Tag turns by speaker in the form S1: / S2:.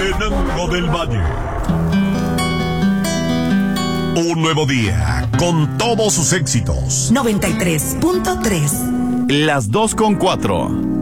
S1: Tenango del Valle. Un nuevo día con todos sus éxitos.
S2: 93.3.
S3: Las 2:04.